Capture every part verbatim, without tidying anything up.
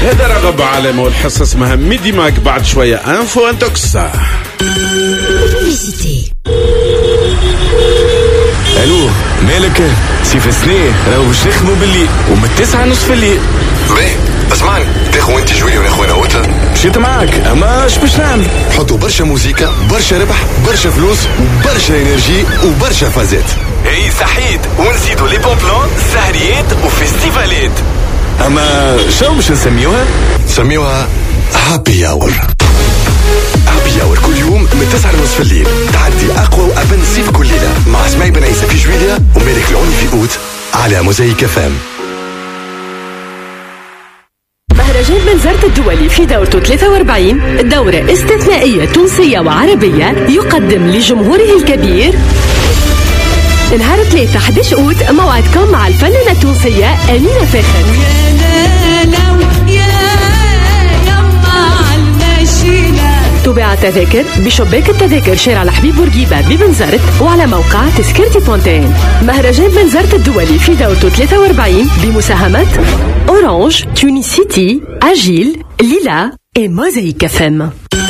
هذا رغب عالم والحصة اسمها ميدي ماك. بعد شوية انفو انتوكس. الو مالك سيف سنيه راهو باش نخدمو بالليل ومن التسعة نصف الليل. باهي اسمعني تاخو انت جويه وناخو انا وانت. مشيت معاك اما اش باش نعمل؟ حطوا برشا موسيقى برشا ربح برشا فلوس وبرشا انرجي وبرشا فازات. اي صحيت ونزيدوا لي بون بلان سهريات وفيستيفالات. اما شنو باش نسميوها؟ نسميوها هابي اور. هابي اور كل يوم من تسعة ونصف الليل تعدي اقوى وابن صيف كل ليله مع اسماعيل بن عيسى في جويليا ومالك العوني في اوت على موزايك فام. مهرجان بنزرت الدولي في دورته ثلاثة وأربعين دورة استثنائية تونسية وعربية يقدم لجمهوره الكبير نهار ثلاثة أحد عشر أوت موعدكم مع الفنانة التونسية أمينة فاخر. تباع التذاكر بشباك التذاكر شارع الحبيب بورقيبة ببنزرت وعلى موقع تذكرتي بونتين. مهرجان بنزرت الدولي في دورته ثلاثة وأربعين بمساهمة أورانج، تونيسيتي، أجيل، ليلا وموزايك اف ام.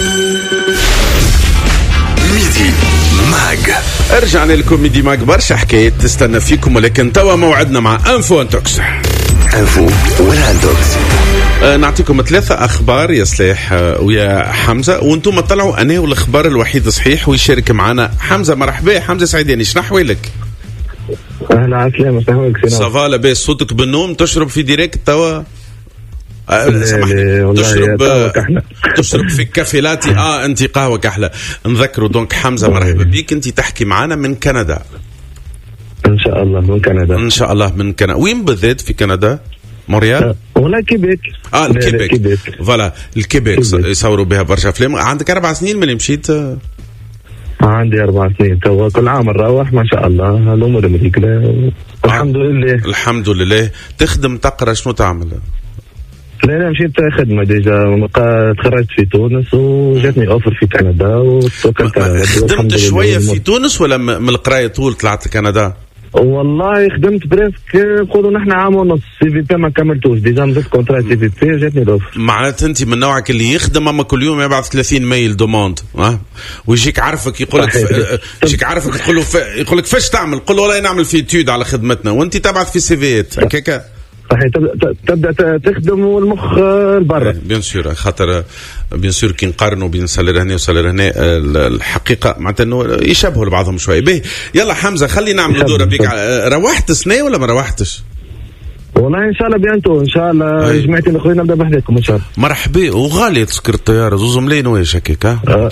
ميدي ماج. رجعنا لكم ميدي ماج. برشا حكايات تستنى فيكم ولكن توا موعدنا مع انفو انتوكس. انفو ولا انتوكس. أه نعطيكم ثلاثة أخبار يا سلاح ويا حمزة وانتم طلعوا أنا والأخبار الوحيد صحيح ويشارك معنا حمزة. مرحبا حمزة سعيداني شنو أحوالك؟ أهلا عسلامة سلامك. صافا لاباس صوتك بالنوم تشرب في ديريكت توا؟ أه سامحني تشرب تشرب في كافيلاتي. اه انت قهوة كحلة نذكروا. دونك حمزة مرحبا بك. انت تحكي معنا من كندا ان شاء الله. من كندا ان شاء الله. من كندا وين بالذات في كندا؟ مونريال ولا كيبيك؟ اه الكيبيك فوالا الكيبيك يصوروا بها برشا افلام. عندك اربع سنين من اللي مشيت؟ عندي اربع سنين توا. كل عام نروح ما شاء الله الامور مريكله الحمد لله. الحمد لله. تخدم تقرا شنو تعمل؟ لا انا مشيت خدمه ديجا تخرجت في تونس وجاتني اوفر في كندا وتوكلت على الله. خدمت شويه في تونس ولا من القرايه طول طلعت لكندا؟ والله خدمت بريسك نقولوا نحن عام ونص. سي في بي ما كملتوش ديجا مزدت كونترا سي في بي جاتني الاوفر. معناتها انت من نوعك اللي يخدم اما كل يوم يبعث ثلاثين ميل دوموند ها ويجيك عارفك يقول لك ف... يجيك عارفك تقول له ف... يقول لك فاش تعمل؟ قل له والله نعمل في تيود على خدمتنا وانت تبعث في سيفيات هكاك. صحيح تبدا تخدم والمخ لبرا. بيان سور خاطر بيان سور كي نقارنوا بين سالير هنا وسالير هنا الحقيقه معناتها انه يشبهوا لبعضهم شويه. به يلا حمزه خلي نعمل دوره بيك. روحت سنه ولا ما روحتش؟ والله ان شاء الله بيانتو ان شاء الله جماعتي الاخرين نبدا بحذاكم ان شاء الله. مرحبا. وغالي تسكر الطياره زوز ملايين واش هكاك؟ اه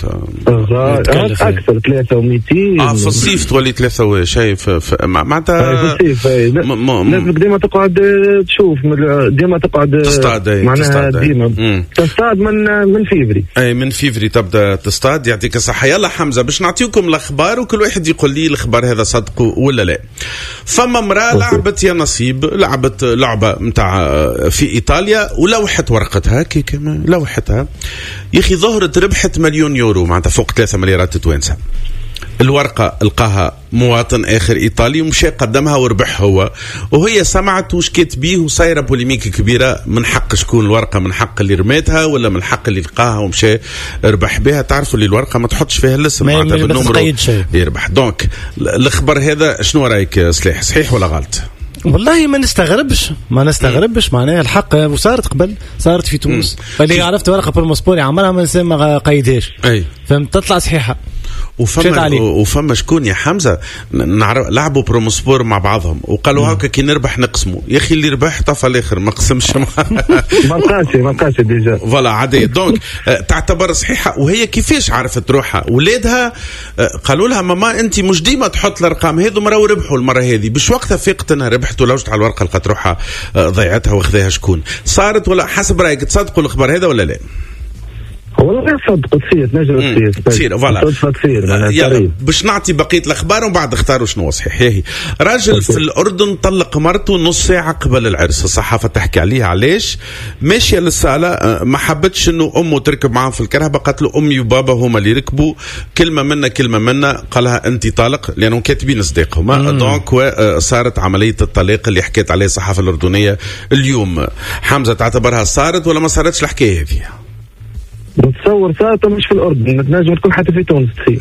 اكثر ثلاثة ومئتين. اه في الصيف تولي ثلاثة واش شايف معناتها في الصيف. لازمك ديما تقعد تشوف ديما تقعد تصطاد معناها ديما تصطاد من من فيفري. اي من فيفري تبدا تصطاد. يعطيك الصحه. يلا حمزه باش نعطيكم الاخبار وكل واحد يقول لي الاخبار هذا صدق ولا لا. فما امراه لعبت يا نصيب لعبت لعبة متاع في إيطاليا ولوحت ورقتها كي كما لوحتها يا أخي ظهرت ربحت مليون يورو معناتها فوق ثلاثة مليارات توانسة. الورقة لقاها مواطن آخر إيطالي ومشي قدمها وربح هو وهي سمعت وش كيت بيه وصايرة بوليميك كبيرة. من حق شكون الورقة؟ من حق اللي رميتها ولا من حق اللي لقاها ومشي ربح بها؟ تعرفوا اللي الورقة ما تحطش فيها الاسم معناتها بالنمرو يربح. دونك الخبر هذا شنو رأيك سلاح صحيح ولا غلط؟ والله ما نستغربش ما نستغربش معناها الحق وصارت قبل صارت في تونس. اللي عرفت ورقه بروموسبوري عمرها ما الانسان ما قيدهاش فهمت تطلع صحيحه. وفما وفما شكون يا حمزه نعرف لعبوا بروموسبور مع بعضهم وقالوا هكا كي نربح نقسموا. يا اخي اللي ربح طفى الاخر ما قسمش ما بقاش ما بقاش ديجا فوالا عادي. دونك تعتبر صحيحه. وهي كيفاش عرفت روحها؟ ولادها قالوا لها ماما انت مش ديما تحط الارقام هذو مرة ربحوا المره هذه بش وقتها فيقت انها ربحت ولوجت على الورقه لقت روحها ضيعتها واخذها شكون؟ صارت ولا حسب رايك تصدقوا الخبر هذا ولا لا؟ والله صدق تصير نجم تصير تصير فوالا تصير. باش نعطي بقيه الاخبار ومن بعد اختاروا شنو صحيح. هي راجل في الاردن طلق مرته نص ساعه قبل العرس، الصحافه تحكي عليها علاش ماشيه للصاله، ما حبتش انه امه تركب معاه في الكرهبه، قالت له امي وبابا هما اللي ركبوا، كلمه منا كلمه منا، قالها انت طالق لانهم كاتبين صداقهم. دونك صارت عمليه الطلاق اللي حكيت عليها الصحافه الاردنيه اليوم. حمزه تعتبرها صارت ولا ما صارتش الحكايه هذه؟ نتصور صارت مش في الأردن، نتناجم تكون حتى في تونس تصير.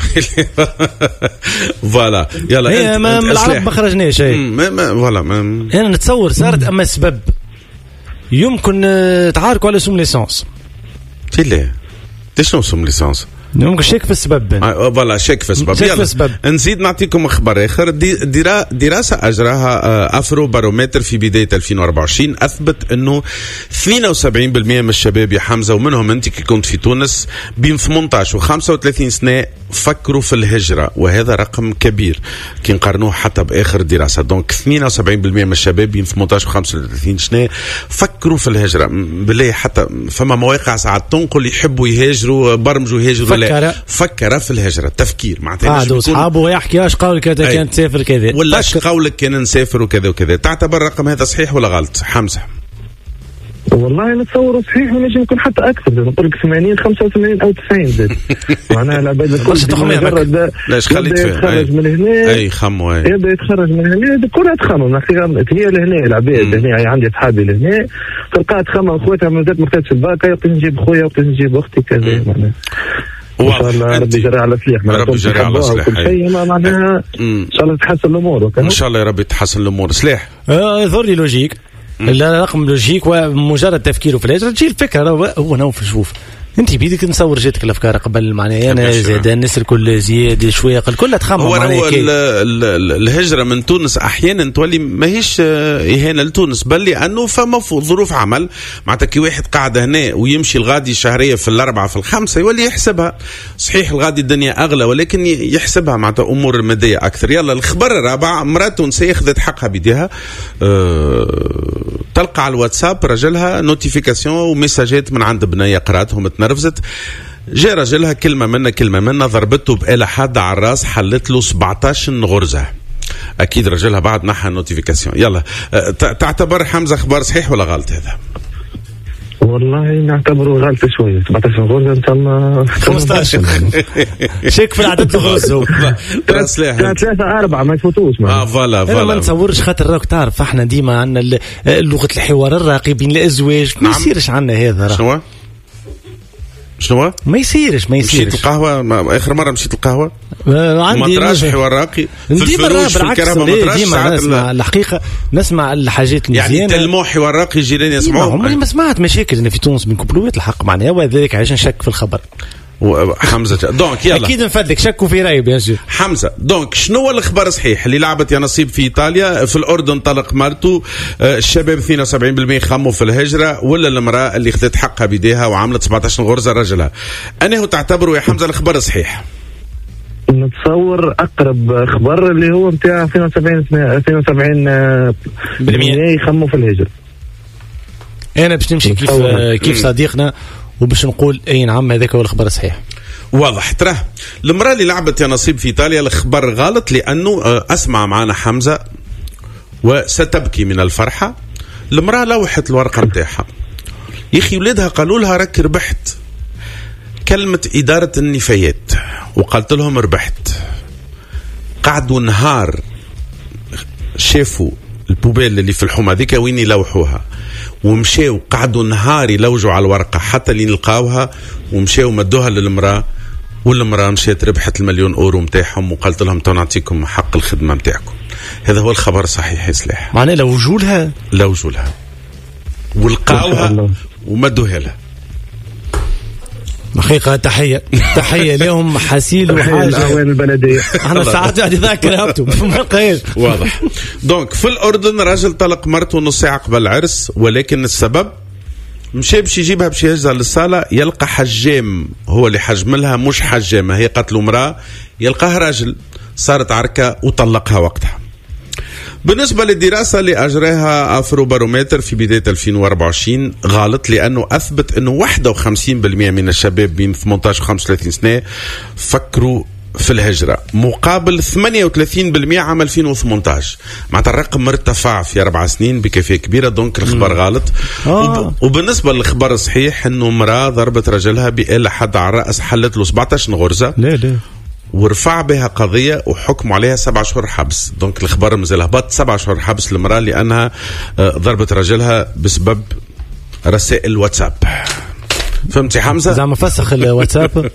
فوالا يلا هي ما العرب ما خرجناش هي فوالا. أنا نتصور صارت أما السبب يمكن تعاركوا على سوم ليسانس. تيلي شنو سوم ليسانس؟ ممكن شك في السبب. فوالا شك في السبب. شك في السبب. نزيد نعطيكم خبر اخر. دي دراسه اجراها افرو بارومتر في بدايه ألفين وأربعة وعشرين اثبت انه اثنين وسبعين بالمئة من الشباب يا حمزه، ومنهم انت كي كنت في تونس، بين ثمانية عشر وخمسة وثلاثين سنه فكروا في الهجره، وهذا رقم كبير كي نقارنوه حتى باخر دراسه. دونك اثنين وسبعين بالمئة من الشباب بين ثمانية عشر وخمسة وثلاثين سنه فكروا في الهجره. بالله حتى فما مواقع ساعات تنقل يحبوا يهاجروا، برمجوا يهاجروا، فكر فكر في الهجرة. تفكير معناتها قعدوا أصحابه ويحكي اش قولك كذا كانت تسافر كذا ولا اش قولك كان نسافر وكذا وكذا. تعتبر الرقم هذا صحيح ولا غلط حمزة؟ والله نتصور صحيح، ونجم يكون حتى اكثر، نقول لك ثمانين خمسة وثمانين او تسعين زاد. معناها العباد الكل مجرد ليش خليت يتخرج من هنا اي خمو يبدا يتخرج من هنا الكل تخمم. هي لهنا العباد هنا عندي اصحابي لهنا تلقاها تخمم اخواتها مازالت ما خدتش الباكا، وقت نجيب خويا وقت نجيب اختي كذا. معناها ان شاء الله ربي يجري على صليح، ربي يجري على صليح كل شيء معناها ان شاء الله تحسن الامور. ان شاء الله يا ربي تحسن الامور. صليح يظهر لي لوجيك، الرقم لوجيك ومجرد تفكيره في الهجرة تجي الفكرة. هو نوف شوف انت بيدك نصور جاتك الافكار قبل معناها انا زاد الناس الكل زياد شويه كلها تخمم. هو هو الهجره من تونس احيانا تولي ماهيش اهانه لتونس، بل لانه فما ظروف عمل. معناتها كي واحد قاعد هنا ويمشي الغادي الشهريه في الاربعه في الخمسه يولي يحسبها صحيح الغادي الدنيا اغلى، ولكن يحسبها معناتها امور ماديه اكثر. يلا الخبر الرابع، امراه تونسيه اخذت حقها بيدها. أه تلقى على الواتساب رجلها نوتيفيكاسيون ومساجات من عند بنيه قراتهم تنرفزت. جاء رجلها كلمه منا كلمه منا ضربته بآلة حاده على الراس، حلت له سبعطاش غرزه. اكيد رجلها بعد نحى النوتيفيكاسيون. يلا تعتبر حمزه اخبار صحيح ولا غلط هذا؟ والله نعتبره غلط شويه. سبعطاش غرزه تم خمسطاش شيك في العدد الغرز. ثلاثة أربعة ما يفوتوش. اه فوالا فوالا ما نتصورش، خاطر راك تعرف احنا ديما عندنا لغه الحوار الراقي بين الازواج. ما يصيرش عندنا هذا. شنو شنو ما يصيرش ما يصيرش. مشيت القهوه ما اخر مره مشيت القهوه ما تراش حوار راقي في الفلوس في الكرامه ما تراش. نسمع الحقيقه نسمع الحاجات المزيانه يعني تلمو حوار راقي الجيران يسمعوه. هم ما سمعت مشاكل هنا في تونس من كوبلوات الحق معناها، وذلك عشان نشك في الخبر. حمزه دونك يلا اكيد نفدك شكوا في راي بيان سور. حمزه دونك شنو هو الخبر صحيح اللي لعبت يا نصيب في ايطاليا؟ في الاردن طلق مرته، الشباب اثنين وسبعين بالمئة خموا في الهجره، ولا المراه اللي اخذت حقها بيديها وعملت سبعطاش غرزه رجلها؟ انا هو تعتبروا يا حمزه الخبر صحيح؟ نتصور اقرب خبر اللي هو نتاع اثنين وسبعين بالمئة يخموا في الهجره. انا باش نمشي كيف كيف صديقنا وباش نقول اي نعم هذاك هو الخبر الصحيح. واضح. ترى المرأة اللي لعبت يا نصيب في إيطاليا الخبر غلط، لأنه أسمع معنا حمزة وستبكي من الفرحة. المرأة لوحت الورقة متاعها يا أخي، ولادها قالوا لها رك ربحت كلمة إدارة النفايات، وقالت لهم ربحت. قعدوا نهار شافوا البوبيل اللي في الحومة ذيك وين يلوحوها، ومشاو قعدوا نهار يلوجوا على الورقة حتى اللي نلقاوها، ومشاو مدوها للمرأة، والمرأة مشيت ربحت المليون أورو متاعهم، وقالت لهم تو نعطيكم حق الخدمة متاعكم. هذا هو الخبر صحيح يا سلاح. معناه لوجوا لها لوجوا لها ولقاوها ومدوها لها. حقيقة تحية تحية لهم حسيل وحاجة الأعوان البلدية. احنا ساعات قاعد ذاكر هابتو ما لقاش. واضح. دونك في الأردن راجل طلق مرته نص ساعة قبل العرس، ولكن السبب مشي باش يجيبها باش يهزها للصالة، يلقى حجام هو اللي حجم لها، مش حجامة هي قتلوا امرأة، يلقاها راجل، صارت عركة وطلقها وقتها. بالنسبة للدراسة اللي أجراها أفروبارومتر في بداية ألفين وأربعة وعشرين غلط، لأنه أثبت أنه واحد وخمسين بالمئة من الشباب بين ثمانية عشر و خمسة وثلاثين سنة فكروا في الهجرة، مقابل ثمانية وثلاثين بالمئة عام ألفين وثمانية عشر. معناتها الرقم مرتفع في أربع سنين بكيفية كبيرة. دونك الخبر غلط. آه. وب... وبالنسبة للخبر الصحيح أنه امرأة ضربت رجلها بآلة حد على الرأس، حلت له سبعة عشر غرزة. لا لا ورفع بها قضية وحكموا عليها سبع شهور حبس. دونك الخبر مازال هبط، سبع شهور حبس للمرأة لأنها ضربت رجلها بسبب رسائل واتساب. فهمتي حمزة؟ زعما فسخ الواتساب.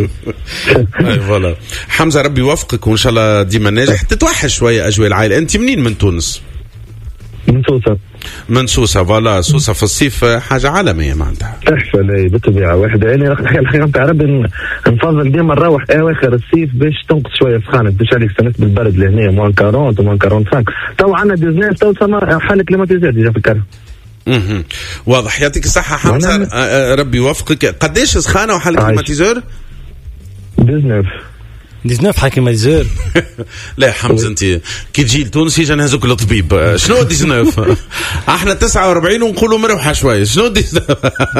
اي فوالا. حمزة ربي يوفقك وإن شاء الله ديما ناجح. تتوحش شوية أجواء العائلة. أنت منين من تونس؟ من سوسة. من سوسة. فوالا سوسة في الصيف حاجة عالمية معناتها. تحفة لا بالطبيعة واحدة. يعني الحقيقة نتاع ربي نفضل ديما نروح أواخر الصيف باش تنقص شوية سخانة باش عليك سنة بالبرد لهنا موان أربعين وموان أربعين وخمسة. تو عنا تسعطاش تو سما حالة كليماتيزات ديجا في الكرة. اها واضح. يعطيك الصحة حمزة. ربي يوفقك. قديش سخانة وحالة كليماتيزور؟ تسعطاش تسعطاش حكي مازال. لا يا حمزة انت كي تجي لتونس يجي نهزوك للطبيب. شنو تسعطاش؟ احنا تسعة وأربعين ونقولوا مروحة شوية. شنو تسعطاش؟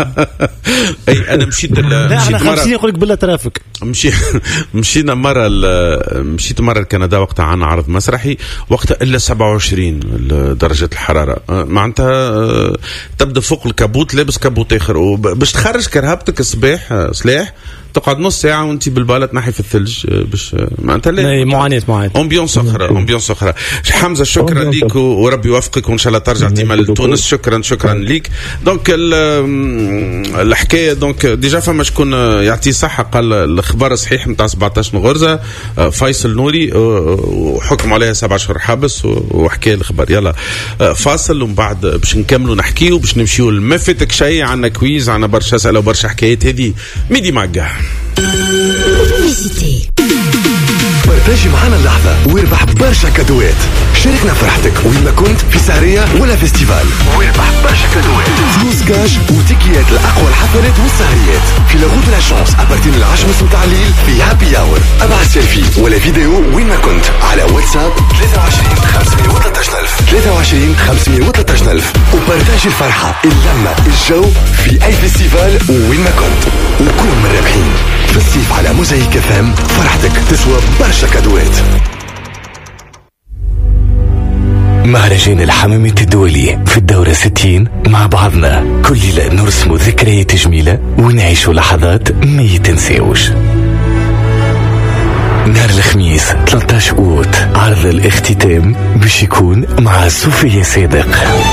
اي انا مشيت لا احنا خمسين يقول لك بالله ترافق. مشي مشينا مرة مشيت مرة لكندا وقتها عنا عرض مسرحي وقتها الا سبعة وعشرين درجة الحرارة. معناتها تبدا فوق الكابوت لابس كابوت اخر باش تخرج كرهبتك الصباح سلاح تقعد نص ساعة وانت بالبالة تنحي في الثلج باش معناتها لا معاناة معاناة امبيونس اخرى امبيونس اخرى. حمزة شكرا ليك وربي يوفقك وان شاء الله ترجع ديما لتونس. شكرا شكرا ليك. دونك الحكاية دونك ديجا فما شكون يعطي صحة قال الخبر صحيح نتاع سبعة عشر غرزة فيصل نوري وحكم عليها سبع شهور حبس وحكاية الخبر. يلا فاصل ومن بعد باش نكملوا نحكيو باش نمشيو ما فاتك شيء. عنا كويز عنا برشا أسئلة وبرشا حكايات. هذه ميدي ماجا. بارتاجي معنا اللحظة واربح برشا كادوات. شاركنا فرحتك وين ما كنت في سهرية ولا فيستيفال واربح برشا كادوات. فلوس كاش وتيكيات لأقوى الحفلات والسهريات في لاغوت لا شانس أبارتين العشرة متاع الليل في هابي أور. ابعث سيلفي ولا فيديو وين ما كنت على واتساب ثلاثة وعشرين خمسمية وثلاثة عشر ألف ثلاثة وعشرين خمسمية وثلاثة عشر ألف وبارتاجي الفرحة اللمة الجو في أي فيستيفال وين ما كنت وكون من الرابحين. في الصيف على موزايك اف ام فرحتك تسوى برشا كادوات. مهرجان الحمامات الدولي في الدورة ستين مع بعضنا كل ليلة نرسم ذكريات جميلة ونعيش لحظات ما يتنسيوش. نهار الخميس ثلاثة عشر أوت عرض الاختتام باش يكون مع صوفيا صادق.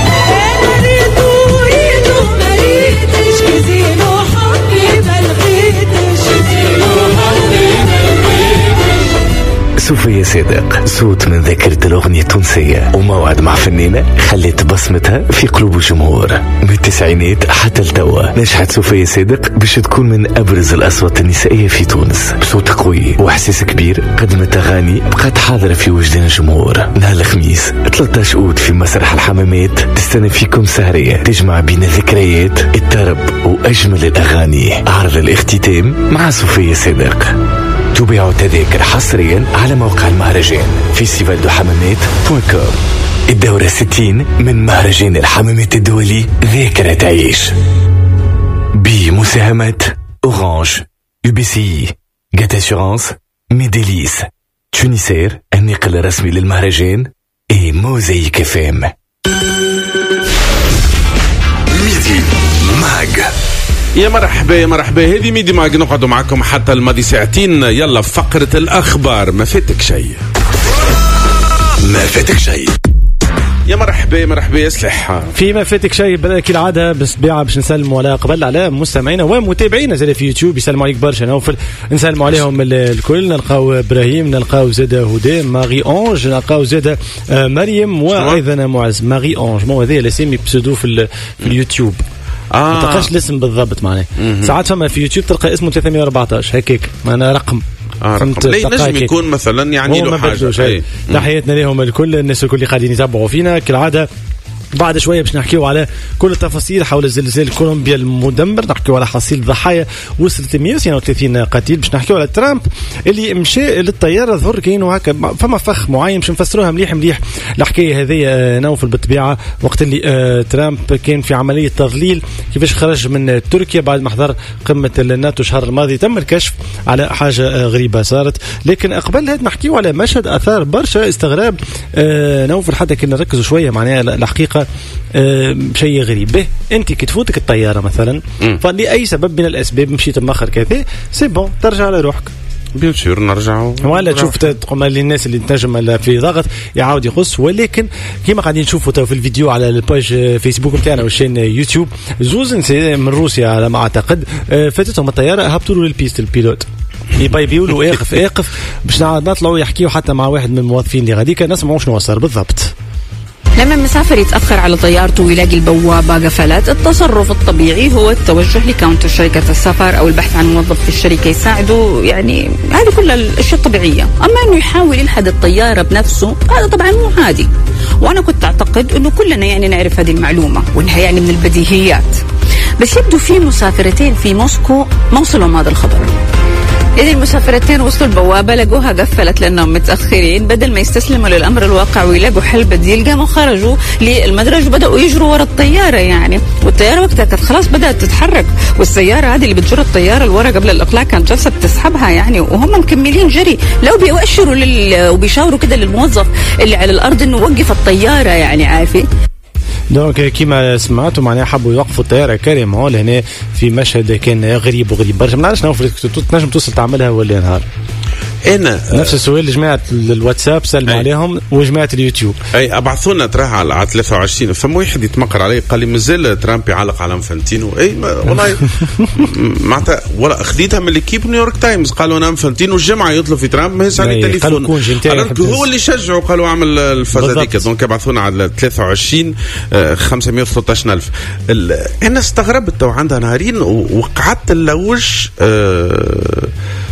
صوفيا صادق صوت من ذاكرة الأغنية التونسية وموعد مع فنانة خلت بصمتها في قلوب الجمهور من التسعينات حتى لتوا. نجحت صوفيا صادق باش تكون من أبرز الأصوات النسائية في تونس. بصوت قوي وإحساس كبير قدمت أغاني بقات حاضرة في وجدان الجمهور. نهار الخميس ثلاثة عشر أوت في مسرح الحمامات تستنى فيكم سهرية تجمع بين الذكريات الطرب وأجمل الأغاني. عرض الاختتام مع صوفيا صادق. تباع تذاكر حصريا على موقع المهرجان فيستيفال دو حمامات دوت كوم. الدورة ستين من مهرجان الحمامات الدولي ذاكرة تعيش بمساهمة أورانج يو بي سي جات أسيورانس ميديليس تونيسير الناقل الرسمي للمهرجان اي موزايك اف ام. ميدي ماج. يا مرحبا يا مرحبا. هذه ميدي ماج نقعدوا معكم حتى الماضي ساعتين. يلا فقرة الأخبار. ما فاتك شيء ما فاتك شيء. يا مرحبا يا مرحبا يا سلحة. في ما فاتك شيء بدأ كالعادة بس بيعة باش نسلموا على قبل على مستمعينا ومتابعينا زاد في يوتيوب يسلموا عليك برشا نوفل. نسلموا عليهم الكل. نلقاو إبراهيم نلقاو زاد هدى ماري أونج نلقاو زاد مريم وأيضا معز. ماري أونج مو هذه الاسامي بسودو في, في اليوتيوب. آه. ما تلقاش الاسم بالضبط معناه. ساعات فما في يوتيوب تلقى اسمه ثلاثمية وأربعطاش هكاك معنا رقم. آه رقم. لا نجم يكون مثلا يعني له حاجة. تحياتنا لهم الكل الناس الكل اللي قاعدين يتابعوا فينا كالعادة. بعد شويه باش نحكيو على كل التفاصيل حول الزلزال كولومبيا المدمر، نحكيو على حصيل ضحايا وصلت مئة واثنين وثلاثين قتيل، باش نحكيو على ترامب اللي مشى للطياره ظهر كاينو هكا فما فخ معين باش نفسروها مليح مليح الحكايه هذه نوفل بالطبيعه وقت اللي آه ترامب كان في عمليه تضليل كيفاش خرج من تركيا بعد ما حضر قمه الناتو الشهر الماضي. تم الكشف على حاجه آه غريبه صارت، لكن قبل هذا نحكيو على مشهد اثار برشا استغراب آه نوفل حتى كنا نركزوا شويه معناها الحقيقه آه شيء غريب. به انت كي تفوتك الطياره مثلا فلاي سبب من الاسباب مشيت مأخر كذا سي بون ترجع على روحك بيان سور نرجعوا ولا تشوف تقوم للناس اللي تنجم في ضغط يعاود يخص. ولكن كيما قاعدين نشوفوا في الفيديو على الباج فيسبوك نتاعنا والشين يوتيوب زوز من روسيا على ما اعتقد فاتتهم الطياره هبطوا له للبيست البيلوت يبقى بيقولوا اقف اقف باش نطلعوا يحكيوا حتى مع واحد من الموظفين اللي غاديك نسمعوا شنو صار بالضبط. لما المسافر يتأخر على طيارته ويلاقي البوابة قفلت، التصرف الطبيعي هو التوجه لكاونتر شركة السفر أو البحث عن موظف في الشركة يساعده، يعني هذه كلها الأشياء الطبيعية. أما أنه يحاول يلحد الطيارة بنفسه هذا طبعا مو عادي، وأنا كنت أعتقد أنه كلنا يعني نعرف هذه المعلومة وأنها يعني من البديهيات، بس يبدو في مسافرتين في موسكو ما وصلهم هذا الخبر. إذا المسافرتين وصلوا البوابة لقوها قفلت لأنهم متأخرين، بدل ما يستسلموا للأمر الواقع ويلاقوا حل بديل قاموا خرجوا للمدرج وبدأوا يجروا ورا الطيارة يعني، والطيارة وقتها كانت خلاص بدأت تتحرك، والسيارة هذه اللي بتجر الطيارة لورا قبل الإقلاع كانت جالسة بتسحبها يعني، وهم مكملين جري لو بيؤشروا لل... وبيشاوروا كده للموظف اللي على الأرض إنه وقف الطيارة يعني عارفين. دونك كيما سمعتوا معناها حبوا يوقفوا الطياره كاريمون لهنا في مشهد كان غريب وغريب برشا. ما نعرفش نوفل تنجم توصل تعملها ولا نهار انا نفس السؤال لجماعه الواتساب سلموا عليهم وجماعه اليوتيوب اي ابعثوا لنا تراها على ثلاثة وعشرين. فما واحد يتمقر علي قال لي مازال ترامب يعلق على انفانتينو. اي والله معناتها ولا خذيتها من الكيب نيويورك تايمز قالوا انا انفانتينو الجمعه يطلب في ترامب ما يسال لي تليفون هو اللي شجعوا قالوا اعمل الفاز هذيك. دونك ابعثونا على ثلاثة وعشرين خمسمئة وثلاثة عشر ألف. انا استغربت تو عندها نهارين وقعدت نلوج أه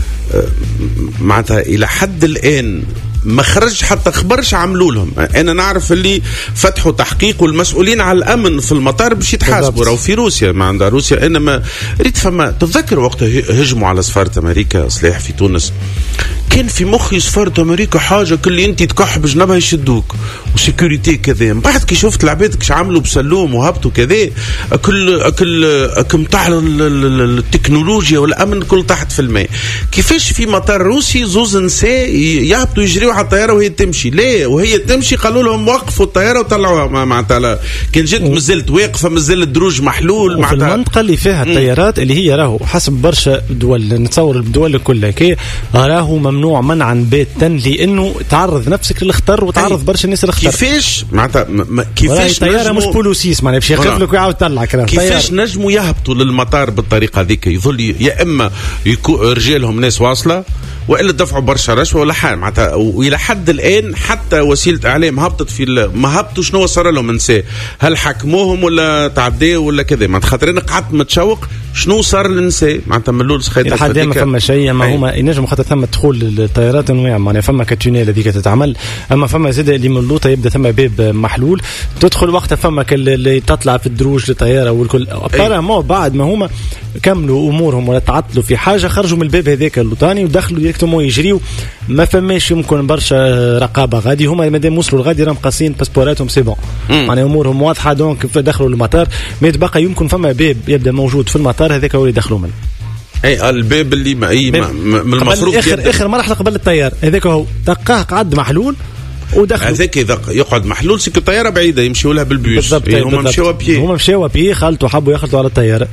معناتها إلى حد الآن ما خرج حتى خبرش عملوا لهم. أنا نعرف اللي فتحوا تحقيق والمسؤولين على الأمن في المطار باش يتحاسبوا راهو في روسيا ما عندها روسيا. إنما ريت فما تتذكر وقت هجموا على سفارة أمريكا سلاح في تونس كان في مخي سفارة أمريكا حاجة كل أنت تكح بجنبها يشدوك وسيكوريتي كذا. من بعد كي شفت العباد كش عملوا بسلوم وهبطوا كذا كل أكل كم تحت التكنولوجيا والأمن كل تحت في الماء. كيفاش في مطار روسي زوز نساء يهبطوا يجريوا على الطيارة وهي تمشي؟ ليه وهي تمشي قالوا لهم وقفوا الطيارة وطلعوها معناتها كان جت مازالت واقفة مازال الدروج محلول. في المنطقة اللي فيها الطيارات اللي هي راهو حسب برشا دول نتصور الدول كلها كي راهو ممنوع منعا باتا لانه تعرض نفسك للخطر وتعرض برشا الناس للخطر. كيفاش معناتها كيفاش الطياره مش بولوسيس معناها باش يخاف لك ويعاود يطلعك. كيفاش نجموا يهبطوا للمطار بالطريقه هذيك؟ يظل يا اما رجالهم ناس واصله والا دفعوا برشا رشوه ولا حال معناتها. والى حد الان حتى وسيله اعلام هبطت في ما هبطوا شنو صار لهم نساء؟ هل حكموهم ولا تعداوا ولا كذا؟ معناتها خاطر انا قعدت متشوق شنو صار للنساء معناتها من الاول سخيت لحد ما فما شيء ما هما ينجم خاطر ثم دخول الطيارات انواع معناها فما كاتونيل هذيك تتعمل اما فما زاد اللي من اللوطه يبدا ثم باب محلول تدخل وقتها فما اللي تطلع في الدروج للطياره والكل ابارامون بعد ما هما كملوا امورهم ولا تعطلوا في حاجه خرجوا من الباب هذاك اللوطاني ودخلوا ديريكتومون يجريوا ما فماش يمكن برشا رقابه غادي هما مادام وصلوا لغادي راهم قاصين باسبوراتهم سي بون معناها امورهم واضحه دونك دخلوا المطار ما يتبقى يمكن فما باب يبدا موجود في المطار هذاك هو اللي يدخلوا منه. اي الباب اللي ما اي ما من المفروض اخر اخر مرحله قبل الطيار هذاك هو دقاه قعد محلول ودخلوا هذاك اذا يقعد محلول سكو الطياره بعيده يمشيوا لها بالبيوس. إيه هم مشيوا بيي هم مشيوا بيي خلطوا حبوا يخلطوا على الطياره.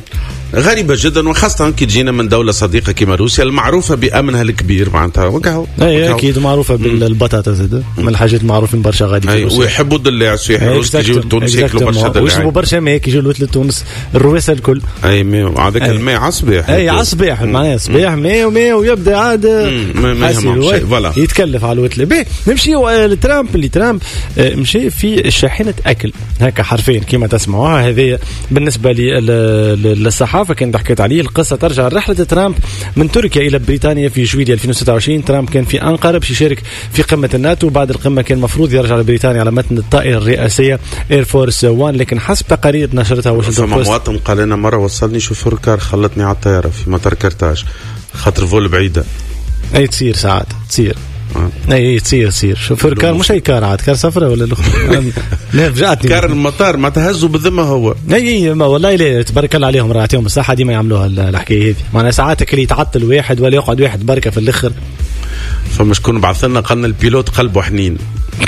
غريبه جدا وخاصه كي تجينا من دوله صديقه كما روسيا المعروفه بامنها الكبير معناتها وقعوا. اي اكيد معروفه بالبطاطا زاد من الحاجات المعروفين برشا غادي في روسيا ويحبوا الدلاع السياح الروس يجيو لتونس ياكلوا برشا دلاع ويشربوا برشا ماء كي يجيو لتونس الرواسه الكل. اي ماء هذاك الماء عصبيح اي عصبيح معناها صباح ماء وماء ويبدا عاد يتكلف على الوتله. باهي نمشيو لترامب اللي ترامب مشي في شاحنه اكل هكا حرفيا كما تسمعوها هذه بالنسبه للصحه الصحافة كان حكيت عليه. القصة ترجع رحلة ترامب من تركيا إلى بريطانيا في جويلية ألفين وستة وعشرين. ترامب كان في أنقرة باش يشارك في قمة الناتو. بعد القمة كان مفروض يرجع لبريطانيا على متن الطائرة الرئاسية إير فورس وان، لكن حسب تقارير نشرتها واشنطن بوست مواطن قال لنا مرة وصلني شوفور كار خلتني على الطيارة في مطار كرتاج خاطر فول بعيدة. أي تصير ساعات تصير آه. اي تصير تصير شوفور كار مش اي كار عاد كار صفرة ولا الاخرى. لا فجأتني كار المطار ما تهزوا بالذمه هو. اي ما والله لا تبارك الله عليهم راعتهم الصحه ديما يعملوها الحكايه هذه. معناها ساعات اللي يتعطل واحد ولا يقعد واحد بركه في الاخر. فما شكون بعث لنا قالنا البيلوت قلبه حنين.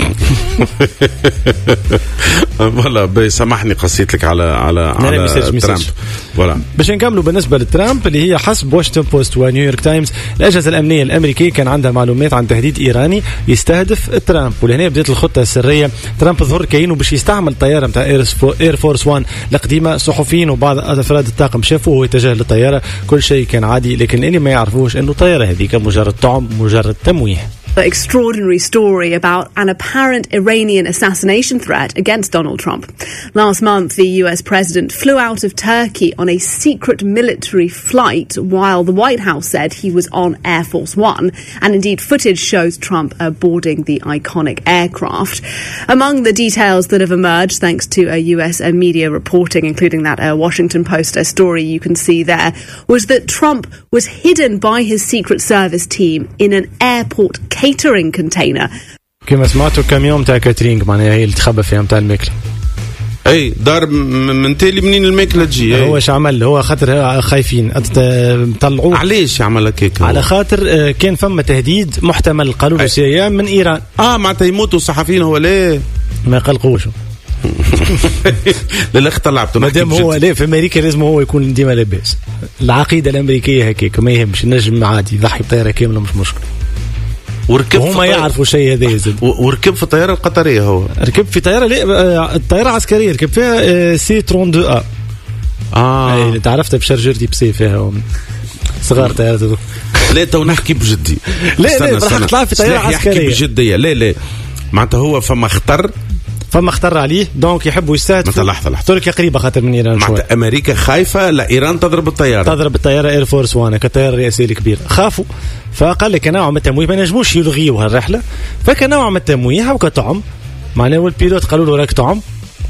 والله بسامحني قصيت لك على على على ترامب. ولا باش نكملوا بالنسبه لترامب اللي هي حسب واشنطن بوست ونيويورك تايمز الاجهزه الامنيه الامريكيه كان عندها معلومات عن تهديد ايراني يستهدف ترامب، ولهنا بدات الخطه السريه. ترامب ظهر كاينه باش يستعمل طياره نتاع اير فورس وان القديمه. صحفيين وبعض افراد الطاقم شافوه وهو يتجه للطياره، كل شيء كان عادي، لكن اللي ما يعرفوش انه الطياره هذيك مجرد طعم مجرد تمويه. The extraordinary story about an apparent Iranian assassination threat against Donald Trump. Last month, the U S president flew out of Turkey on a secret military flight while the White House said he was on Air Force One. And indeed, footage shows Trump uh, boarding the iconic aircraft. Among the details that have emerged, thanks to a U S uh, media reporting, including that uh, Washington Post uh, story you can see there, was that Trump was hidden by his Secret Service team in an airport catering container. كما سمعتوا كاميون تاع كاترينغ معناها هي اللي تخبى فيها نتاع الماكله. اي دار من تالي منين الماكله تجي. هو اش عمل؟ هو خاطر خايفين طلعوه. علاش يعمل هكاك؟ على خاطر كان فما تهديد محتمل قالوا له سي من ايران. اه معناتها يموتوا الصحفيين هو ليه ما يقلقوش. للاخ طلعته مادام هو ليه في امريكا لازم هو يكون ديما لاباس. العقيده الامريكيه هكاك ما يهمش، النجم عادي يضحي بطياره كامله مش مشكل. وركب وهم يعرفوا شيء هذا يزد. وركب في الطياره القطريه هو ركب في طياره لا الطياره عسكريه ركب فيها سي اثنين وثلاثين ا اه انت عرفتها بشارجرتي بسي فيها صغار طيارات. لا تو نحكي بجدي. لا لا راح نطلع في طياره عسكريه بجديه. لا لا معناتها هو فما خطر فما خطر عليه دونك يحبوا يستهدفوا. لحظه لحظه تركيا قريبه خاطر من ايران شوي. معناتها امريكا خايفه لا ايران تضرب الطياره تضرب الطياره اير فورس وان كطياره رئاسيه الكبير. خافوا فقال لك نوع من التمويه ما نجموش يلغيوا هالرحله، فكان نوع من التمويه وكطعم معناه. والبيلوت قالوا له راك طعم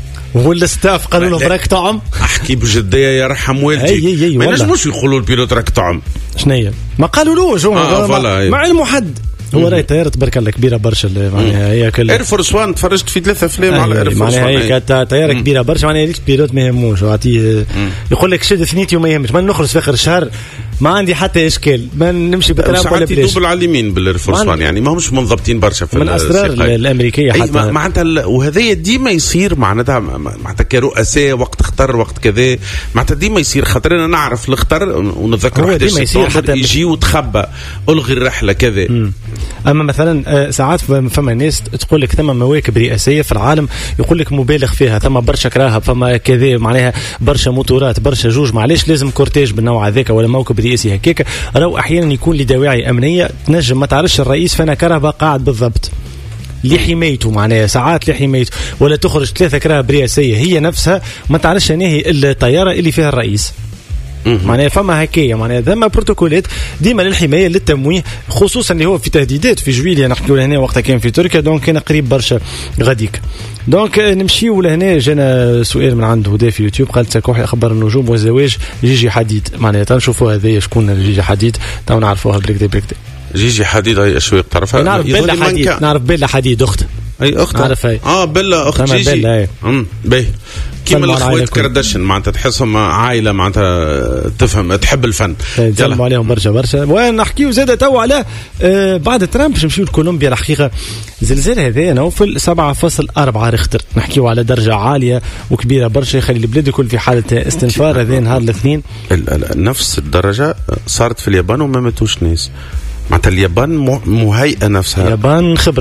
والستاف قالوا له راك طعم. احكي بجديه يرحم والدي. ما نجموش يقولوا البيلوت راك طعم. شنيا ما قالولوش هو آه مع علمه حد. هو راهي طياره تبارك الله كبيره برشا معناها هي كل اير فورس وان تفرجت في ثلاثه افلام على اير فورس وان. معناها هي كانت طياره كبيره برشا معناها ليش بيلوت ما يهموش وعطيه يقول لك شد ثنيتي وما يهمش ما نخرج في اخر الشهر ما عندي حتى اشكال ما نمشي بترامب ولا بلاش. يدوب على اليمين بالاير فورس وان يعني ما همش منضبطين برشا في من الاسرار الامريكيه حتى معناتها. وهذا ديما يصير معناتها معناتها كرؤساء وقت اختار وقت كذا معناتها ديما يصير. خاطر انا نعرف الاختار ونتذكر ديما يصير حتى يجي وتخبى الغي الرحله كذا. اما مثلا ساعات فما ناس تقول لك ثم مواكب رئاسيه في العالم يقول لك مبالغ فيها ثم برشا كراهب فما كذا معناها برشا موتورات برشا جوج معليش لازم كورتيج بالنوع هذاك ولا موكب رئاسي هكاك. راهو احيانا يكون لدواعي امنيه تنجم ما تعرفش الرئيس فانا كرهبه قاعد بالضبط لحمايته معناها ساعات لحمايته ولا تخرج ثلاثه كراهب رئاسيه هي نفسها ما تعرفش انها هي الطياره اللي فيها الرئيس. معناها فما هكايا معناها ثم بروتوكولات ديما للحمايه للتمويه خصوصا اللي هو في تهديدات في جويليا نحكيو لهنا وقتها كان في تركيا دونك كان قريب برشا غاديك. دونك نمشيو لهنا جانا سؤال من عنده هدا في يوتيوب قال تكوحي اخبار النجوم والزواج جيجي حديد معناها تنشوفوا هذايا شكون جيجي حديد تو نعرفوها بريكدي بريكدي. جيجي حديد هاي اشوي تعرفها نعرف بلا حديد نعرف بلا حديد اخت اي اخت نعرف هاي اه بلا اخت جيجي امم باهي كيما الاخوات كارداشيان معناتها تحسهم عائله معناتها تفهم تحب الفن يلا عليهم برشا برشا. ونحكيو زاد تو على آه بعد ترامب باش نمشيو لكولومبيا. الحقيقه زلزال هذا نوفل سبعة فاصلة أربعة ريختر نحكيو على درجه عاليه وكبيره برشا يخلي البلاد الكل في حاله استنفار. هذا نهار الاثنين نفس الدرجه صارت في اليابان وما ماتوش ناس معناتها اليابان مهيئه نفسها. اليابان خبره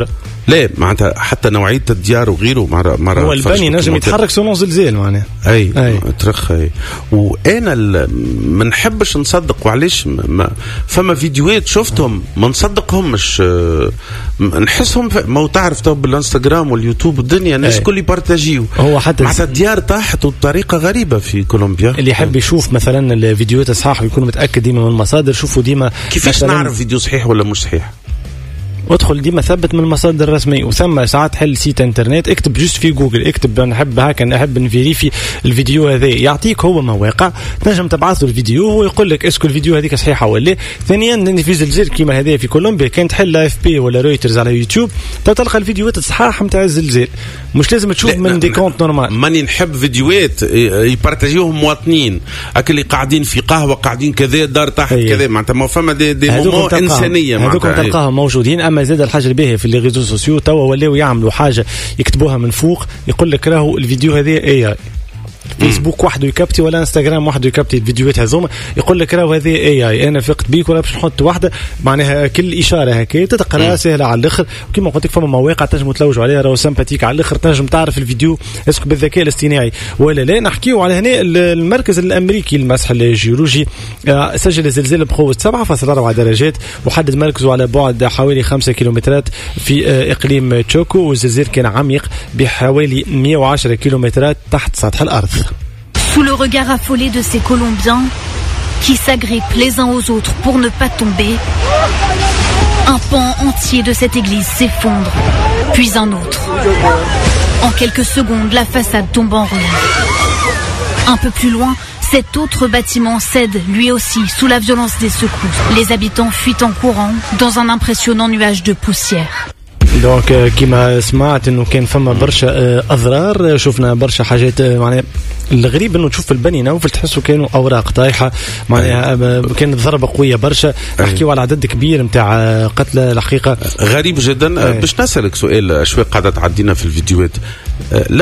لا معناتها حتى نوعيه الديار وغيره مرة مرة هو البني نجم يتحرك سونو زلزال معناها اي, أي. ترخ اي. وانا ما نحبش نصدق وعلاش ما فما فيديوهات شفتهم ما نصدقهمش نحسهم ما تعرف تو بالانستغرام واليوتيوب الدنيا الناس كل يبارتاجيو هو حتى معناتها الديار طاحت بطريقه غريبه في كولومبيا. اللي يحب يشوف مثلا الفيديوهات الصحاح ويكون متاكد ديما من المصادر شوفوا ديما كيفاش نعرف فيديو صحيح ولا مش صحيح. ادخل ديما ثبت من المصادر الرسميه وثم ساعات حل سيت انترنت اكتب جوست في جوجل اكتب نحب هكا نحب نفيريفي الفيديو هذا يعطيك هو مواقع تنجم تبعث له الفيديو وهو يقول لك اسكو الفيديو هذيك صحيحه ولا. ثانيا ان في زلزال كيما هذا في كولومبيا كانت تحل اف بي ولا رويترز على يوتيوب تلقى الفيديوهات الصحاح نتاع الزلزال مش لازم تشوف من دي كونت نورمال. ماني نحب فيديوهات يبارتاجيوهم مواطنين اكل اللي قاعدين في قهوه قاعدين كذا دار تحت كذا معناتها ما فما دي, دي مومون انسانيه معناتها هذوك تلقاهم موجودين. اما زاد الحاجه الباهيه في اللي ريزو سوسيو توا ولاو يعملوا حاجه يكتبوها من فوق يقول لك راهو الفيديو هذا اي اي فيسبوك وحده يكابتي ولا انستغرام وحده يكابتي الفيديوهات هذوما يقول لك راهو هذه اي اي انا فقت بيك ولا باش نحط واحده معناها كل اشاره هكا تتقرا سهله على الاخر. وكما قلت لك فما مواقع تنجم تلوجوا عليها راهو سامباتيك على الاخر تنجم تعرف الفيديو اسكو بالذكاء الاصطناعي ولا لا. نحكيو على هنا المركز الامريكي للمسح الجيولوجي سجل زلزال بقوه سبعة فاصلة أربعة درجات وحدد مركزه على بعد حوالي خمسة كيلومترات في اقليم تشوكو والزلزال كان عميق بحوالي مئة وعشرة كيلومترات تحت سطح الارض. Sous le regard affolé de ces Colombiens qui s'agrippent les uns aux autres pour ne pas tomber, un pan entier de cette église s'effondre, puis un autre. En quelques secondes, la façade tombe en ruine. Un peu plus loin, cet autre bâtiment cède lui aussi sous la violence des secousses. Les habitants fuient en courant dans un impressionnant nuage de poussière. دونك كما سمعت انه كان فما برشا اضرار شفنا برشا حاجات معناها الغريب انه تشوف البني نوفل تحسوا كانوا اوراق طايحه معناها كانت ضربه قويه برشا. نحكيو على عدد كبير نتاع قتلى الحقيقه غريب جدا. باش نسالك سؤال شوي قاعده تعدينا في الفيديوهات